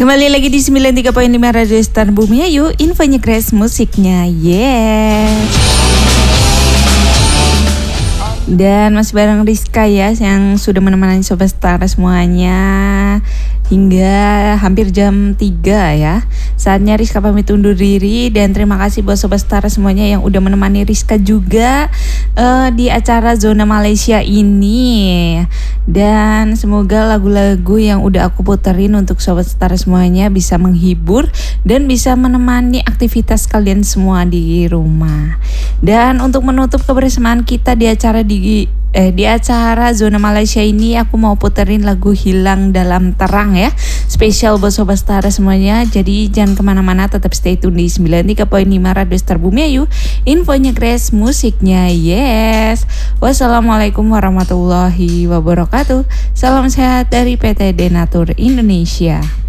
Kembali lagi di 93.5 Radio Star Bumi Ayu. Infonya Grace, musiknya yes. Dan masih bareng Rizka ya, yang sudah menemani Sobat Star semuanya hingga hampir jam 3 ya. Saatnya Rizka pamit undur diri. Dan terima kasih buat Sobat Star semuanya yang udah menemani Rizka juga di acara Zona Malaysia ini. Dan semoga lagu-lagu yang udah aku puterin untuk Sobat Star semuanya bisa menghibur dan bisa menemani aktivitas kalian semua di rumah. Dan untuk menutup kebersamaan kita di acara Zona Malaysia ini, aku mau puterin lagu Hilang Dalam Terang ya, spesial buat Sobat Star semuanya. Jadi jangan kemana-mana, tetap stay tune di 93.5 Radio Star Bumi Ayu. Infonya Grace, musiknya yes. Wassalamualaikum warahmatullahi wabarakatuh. Salam sehat dari PT Denatur Indonesia.